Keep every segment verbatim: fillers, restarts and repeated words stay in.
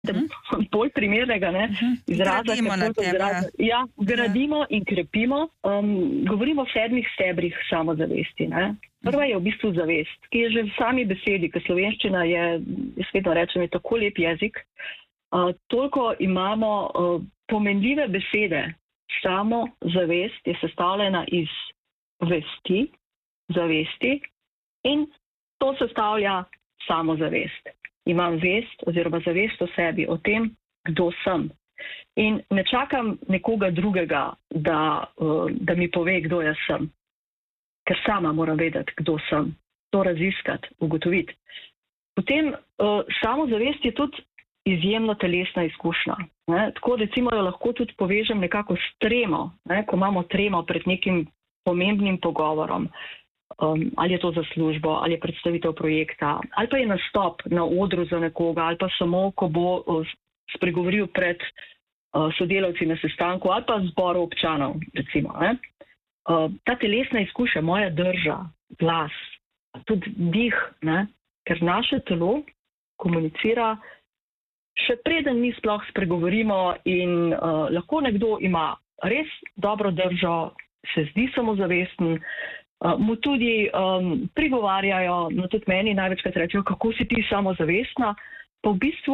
uh-huh. bolj primernega ne, uh-huh. izraza. Gradimo na tem, izraza. Ja, gradimo ja. in krepimo. Um, govorimo o sedmih stebrih samozavesti. Ne. Prva je v bistvu zavest, ki je že v sami besedi, ker slovenščina je, jaz vedno rečem, je tako lep jezik. Uh, toliko imamo uh, pomenljive besede. Samozavest je sestavljena iz vesti, zavesti in to sestavlja samozavest. Imam vest oziroma zavest o sebi, o tem, kdo sem. In ne čakam nekoga drugega, da, da mi pove, kdo jaz sem. Ker sama moram vedeti, kdo sem. To raziskati, ugotoviti. Potem samozavest je tudi izjemno telesna izkušnja. Ne? Tako recimo jo lahko tudi povežem nekako s tremo, ne? Ko imamo tremo pred nekim pomembnim pogovorom. Um, ali je to za službo, ali je predstavitev projekta, ali pa je nastop na odru za nekoga, ali pa samo, ko bo uh, spregovoril pred uh, sodelavci na sestanku, ali pa zboru občanov, recimo. Ne? Uh, ta telesna izkušnja, moja drža, glas, tudi dih, ne? Ker naše telo komunicira, še preden mi sploh spregovorimo in uh, lahko nekdo ima res dobro držo, se zdi samozavesten, Uh, mu tudi um, prigovarjajo, no tudi meni največkrat rečejo, kako si ti samozavestna, pa v bistvu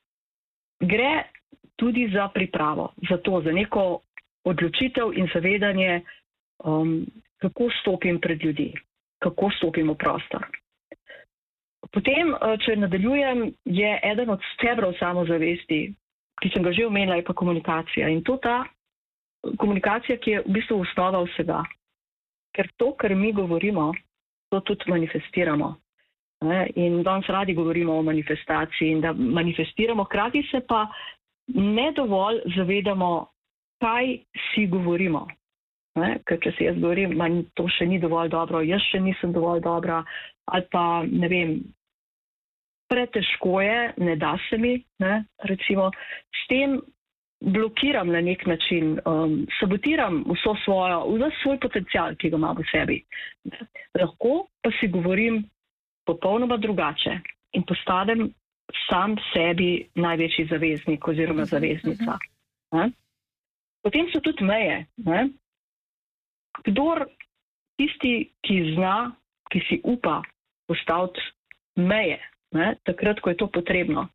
gre tudi za pripravo, za to, za neko odločitev in zavedanje, um, kako stopim pred ljudi, kako stopim v prostor. Potem, uh, če nadaljujem, je eden od stebrov samozavesti, ki sem ga že omenila, je pa komunikacija. In to ta komunikacija, ki je v bistvu osnova vsega. Ker to, kar mi govorimo, to tudi manifestiramo. In danes radi govorimo o manifestaciji in da manifestiramo, hkrati se pa ne dovolj zavedamo, kaj si govorimo. Ker če si jaz govorim, manj, to še ni dovolj dobro, jaz še nisem dovolj dobra, ali pa, ne vem, pretežko je, ne da se mi, ne, recimo, s tem blokiram na nek način, um, sabotiram vso svojo, vso svoj potencial, ki ga imam v sebi. Lahko pa si govorim popolnoma drugače in postanem sam sebi največji zaveznik oziroma zaveznica. Ne? Potem so tudi meje. Ne? Kdor tisti, ki zna, ki si upa postaviti meje, ne? Takrat, ko je to potrebno,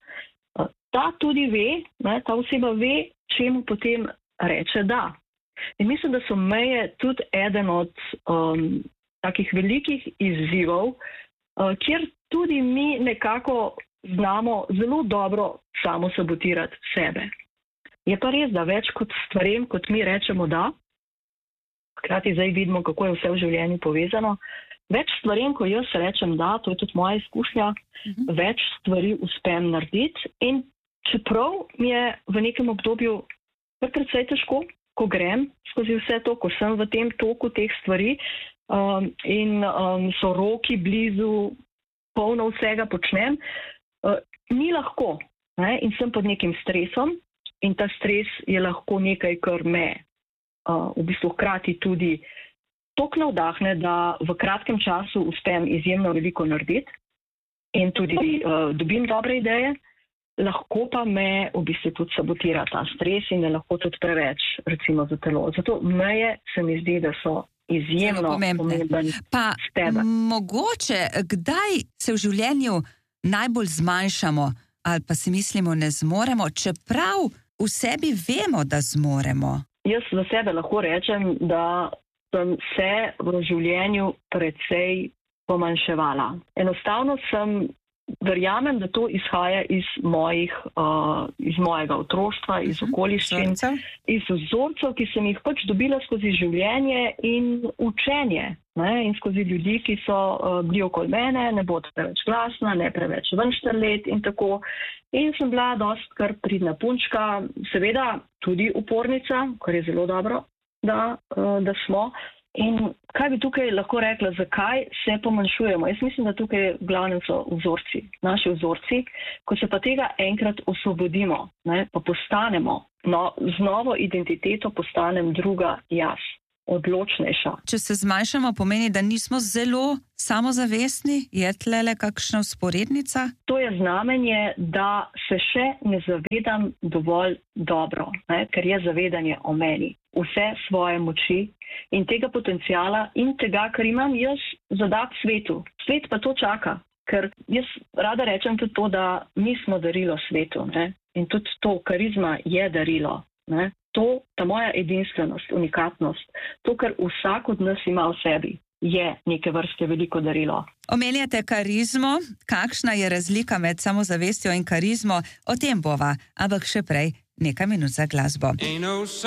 ta tudi ve, ne? Ta oseba ve, čemu potem reče da. In mislim, da so meje tudi eden od um, takih velikih izzivov, uh, kjer tudi mi nekako znamo zelo dobro samo sabotirati sebe. Je pa res, da več kot stvarem, kot mi rečemo da, hkrati zdaj vidimo, kako je vse v življenju povezano, več stvarem, ko jaz rečem da, to je tudi moja izkušnja, uh-huh. več stvari uspem narediti in čeprav mi je v nekem obdobju kar precej težko, ko grem skozi vse to, ko sem v tem toku teh stvari um, in um, so roki blizu, polno vsega počnem, uh, ni lahko, ne? In sem pod nekim stresom in ta stres je lahko nekaj, kar me uh, v bistvu hkrati tudi toliko navdahne, da v kratkem času uspem izjemno veliko narediti in tudi uh, dobim dobre ideje. Lahko pa me v bistvu tudi sabotira ta stres in je lahko tudi preveč, recimo, za telo. Zato meje se mi zdi, da so izjemno pomemben steber. Mogoče, kdaj se v življenju najbolj zmanjšamo ali pa si mislimo, ne zmoremo, čeprav v sebi vemo, da zmoremo? Jaz za sebe lahko rečem, da sem se v življenju precej pomanjševala. Enostavno sem verjamem, da to izhaja iz mojih, uh, iz mojega otroštva, iz okoliščin, iz vzorcev, ki sem jih pač dobila skozi življenje in učenje, ne? In skozi ljudi, ki so uh, bili okoli mene, ne bo preveč glasna, ne preveč venštrlet in tako. In sem bila dost kar pridna punčka, seveda tudi upornica, kar je zelo dobro, da, uh, da smo. In kaj bi tukaj lahko rekla, zakaj se pomanjšujemo? Jaz mislim, da tukaj glavnem so vzorci, naši vzorci, ko se pa tega enkrat osvobodimo, ne, pa postanemo, no, z novo identiteto postanem druga jaz. odločnejša. Če se zmanjšamo, pomeni, da nismo zelo samozavestni? Je tlele kakšna vzporednica? To je znamenje, da se še ne zavedam dovolj dobro, ne? Ker je zavedanje o meni, vse svoje moči in tega potencijala in tega, kar imam jaz zadat svetu. Svet pa to čaka, ker jaz rada rečem tudi to, da mi smo darilo svetu, ne? In tudi to karizma je darilo. Ne? To, ta moja edinstvenost, unikatnost, to, kar vsak od nas ima v sebi, je neke vrste veliko darilo. Omenjate karizmo, kakšna je razlika med samozavestjo in karizmo, o tem bova, ampak še prej nekaj minut za glasbo.